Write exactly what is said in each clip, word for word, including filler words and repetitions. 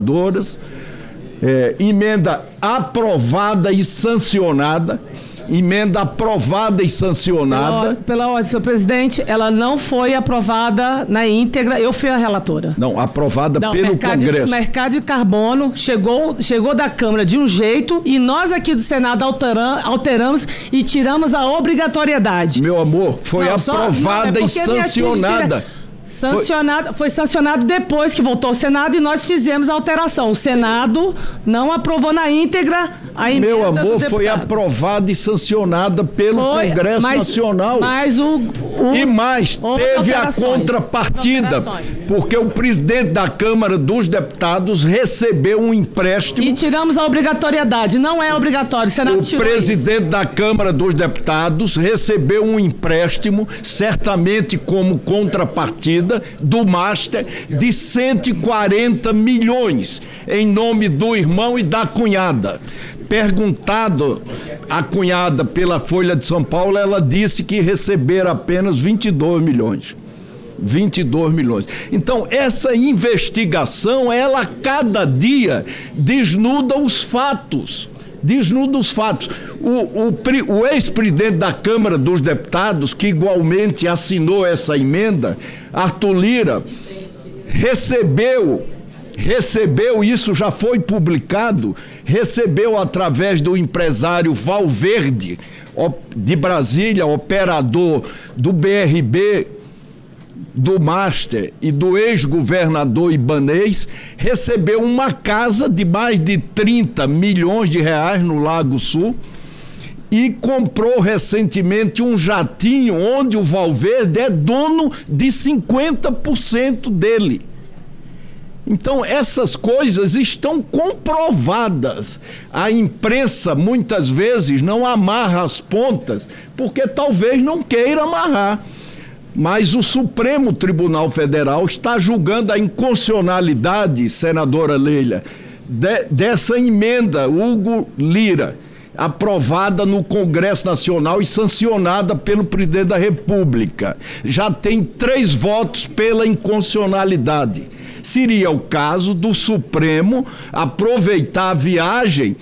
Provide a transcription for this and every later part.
É, emenda aprovada e sancionada, emenda aprovada e sancionada. Pela, pela ordem, senhor presidente, ela não foi aprovada na íntegra, eu fui a relatora. Não, aprovada não, pelo mercado Congresso. O mercado de carbono chegou, chegou da Câmara de um jeito e nós aqui do Senado alteram, alteramos e tiramos a obrigatoriedade. Meu amor, foi não, aprovada só, não, é e sancionada. Sancionado, foi... foi sancionado depois que voltou ao Senado e nós fizemos a alteração. O Senado não aprovou na íntegra a emenda. Meu amor, foi aprovada e sancionada pelo foi, Congresso mas, Nacional. Mas o, o, e mais, teve a contrapartida, porque o presidente da Câmara dos Deputados recebeu um empréstimo. E tiramos a obrigatoriedade, não é obrigatório. O Senado o tirou presidente isso. da Câmara dos Deputados recebeu um empréstimo, certamente como contrapartida, do Master, de cento e quarenta milhões, em nome do irmão e da cunhada. Perguntado a cunhada pela Folha de São Paulo, ela disse que receberam apenas vinte e dois milhões. vinte e dois milhões. Então, essa investigação, ela cada dia desnuda os fatos. Desnuda os fatos. O, o, o ex-presidente da Câmara dos Deputados, que igualmente assinou essa emenda, Arthur Lira, recebeu, recebeu, isso já foi publicado, recebeu através do empresário Valverde, de Brasília, operador do B R B, do Master e do ex-governador Ibanez, recebeu uma casa de mais de trinta milhões de reais no Lago Sul e comprou recentemente um jatinho onde o Valverde é dono de cinquenta por cento dele. Então, essas coisas estão comprovadas. A imprensa, muitas vezes, não amarra as pontas, porque talvez não queira amarrar. Mas o Supremo Tribunal Federal está julgando a inconstitucionalidade, senadora Leila, de, dessa emenda Hugo Lira, aprovada no Congresso Nacional e sancionada pelo presidente da República. Já tem três votos pela inconstitucionalidade. Seria o caso do Supremo aproveitar a viagem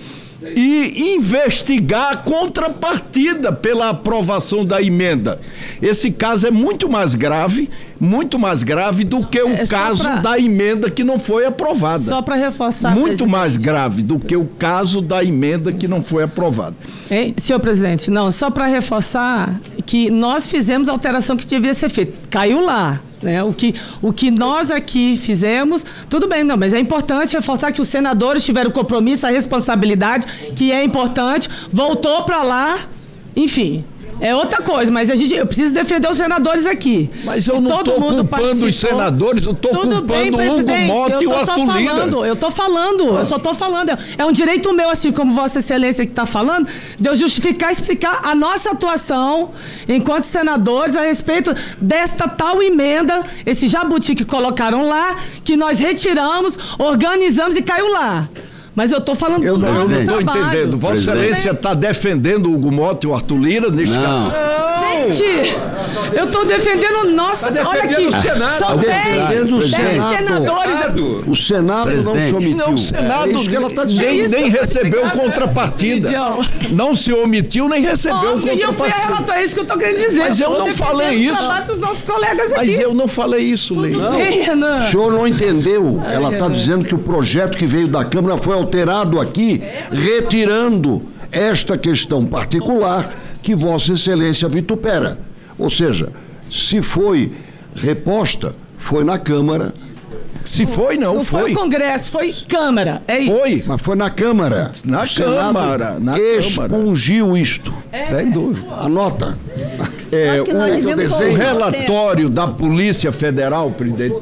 e investigar a contrapartida pela aprovação da emenda. Esse caso é muito mais grave, muito mais grave do que o é caso pra... da emenda que não foi aprovada. Só para reforçar, muito presidente. mais grave do que o caso da emenda que não foi aprovada. Ei, senhor presidente, não, só para reforçar que nós fizemos a alteração que devia ser feita. Caiu lá. Né? O, que, o que nós aqui fizemos, tudo bem, não, mas é importante reforçar que os senadores tiveram o compromisso, a responsabilidade, que é importante, voltou para lá, enfim. É outra coisa, mas a gente, eu preciso defender os senadores aqui. Mas eu não estou culpando participou. os senadores, eu estou culpando bem, o Hugo Mota e o Arthur Lira. Eu estou falando, ah. eu só estou falando. É um direito meu, assim como Vossa Excelência que está falando, de eu justificar, explicar a nossa atuação enquanto senadores a respeito desta tal emenda, esse jabuti que colocaram lá, que nós retiramos, organizamos e caiu lá. Mas eu estou falando eu do não, nosso Eu não estou entendendo. Vossa Excelência está defendendo o Hugo Mota e o Arthur Lira neste não. caso? Gente, eu estou defendendo o nosso... Tá olha aqui, o Senado. são dez senadores... O Senado Presidente. não se omitiu. Não, o Senado é que ela tá nem, nem recebeu contrapartida. Não se omitiu, nem recebeu Óbvio, contrapartida. E eu fui a relatora, é isso que eu estou querendo dizer. Mas eu, eu não falei isso. Dos nossos colegas aqui. Mas eu não falei isso, Leila. O senhor não entendeu. Ai, ela está dizendo que o projeto que veio da Câmara foi alterado aqui, retirando esta questão particular que Vossa Excelência vitupera. Ou seja, se foi reposta, foi na Câmara. Se foi, não, não foi. Não foi Congresso, foi Câmara, é isso. Foi. Mas foi na Câmara. Na o Câmara. Na expungiu Câmara. isto. É. Sem dúvida. Anota. É, o, o relatório da Polícia Federal, presidente,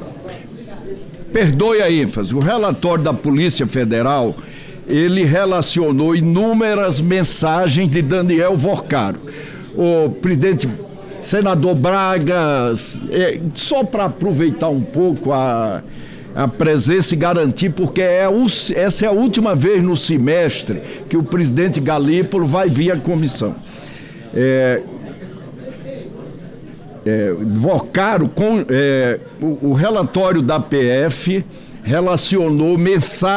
perdoe a ênfase, o relatório da Polícia Federal, ele relacionou inúmeras mensagens de Daniel Vorcaro. O presidente, senador Braga, é, só para aproveitar um pouco a, a presença e garantir, porque é o, essa é a última vez no semestre que o presidente Galípolo vai vir à comissão. É, é, Vorcaro, com, é, o, o relatório da P F relacionou mensagens